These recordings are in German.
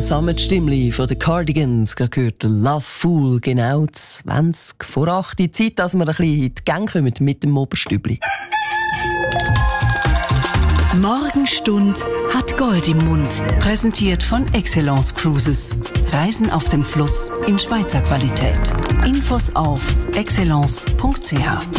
Sammetstimmli von den Cardigans, gerade gehört Love Fool, genau 20 vor 8. Die Zeit, dass wir ein bisschen in die Gänge kommen mit dem Oberstübli. Morgenstund hat Gold im Mund. Präsentiert von Excellence Cruises. Reisen auf dem Fluss in Schweizer Qualität. Infos auf excellence.ch.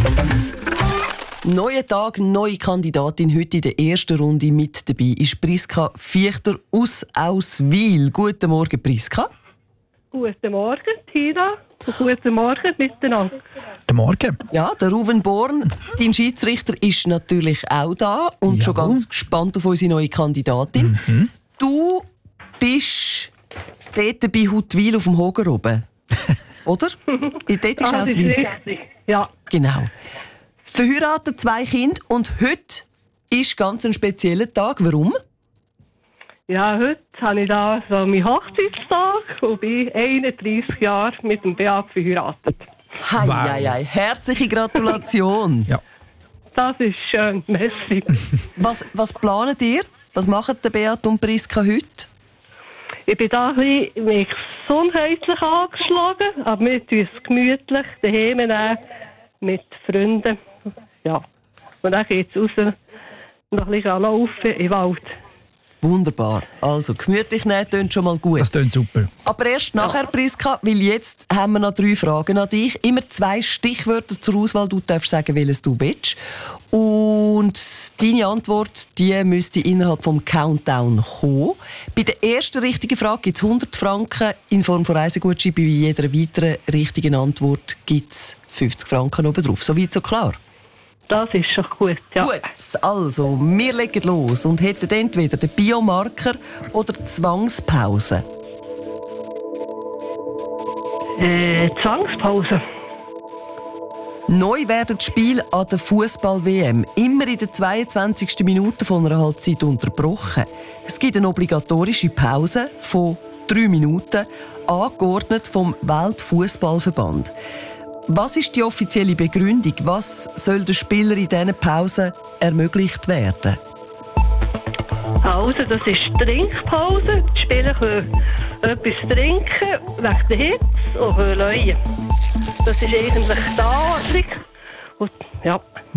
Neuer Tag, neue Kandidatin. Heute in der ersten Runde mit dabei ist Priska Viechter aus Auswil. Guten Morgen, Priska. Guten Morgen, Tina. Guten Morgen miteinander. Guten Morgen. Ja, der Ruven Born, dein Schiedsrichter, ist natürlich auch da und schon ganz gespannt auf unsere neue Kandidatin. Du bist dort bei Huttwil auf dem Hoger oben, oder? Dort ist Das ist Auswil. richtig, ja. Genau. Verheiratet, 2 Kinder und heute ist ganz ein spezieller Tag. Warum? Ja, heute habe ich da so meinen Hochzeitstag und bin 31 Jahre mit dem Beat verheiratet. Hei, hei, hei. Herzliche Gratulation. Ja. Das ist schön, merci. Was planet ihr? Was machen der Beat und Priska heute? Ich bin da ein bisschen mich gesundheitlich angeschlagen, aber wir tun es gemütlich daheim nehmen, mit Freunden. Ja. Und dann geht es raus, noch ein bisschen laufen im Wald. Wunderbar. Also, gemütlich nehmen tönt schon mal gut. Das klingt super. Aber erst nachher, Priska, weil jetzt haben wir noch 3 Fragen an dich. Immer 2 Stichwörter zur Auswahl. Du darfst sagen, welches du willst. Und deine Antwort, die müsste innerhalb vom Countdown kommen. Bei der ersten richtigen Frage gibt es 100 Franken in Form von Reisegutschein. Bei jeder weiteren richtigen Antwort gibt es 50 Franken oben drauf. Soweit so klar? Das ist schon gut, ja. Gut, also, wir legen los und hätten entweder den Biomarker oder die Zwangspause. Zwangspause. Neu werden die Spiele an der Fußball-WM immer in der 22. Minute von einer Halbzeit unterbrochen. Es gibt eine obligatorische Pause von 3 Minuten, angeordnet vom Weltfußballverband. Was ist die offizielle Begründung? Was soll den Spielern in diesen Pausen ermöglicht werden? Also, das ist Trinkpause. Die Spieler können etwas trinken, wegen der Hitze und können leuen. Das ist eigentlich die Anordnung. Und, ja.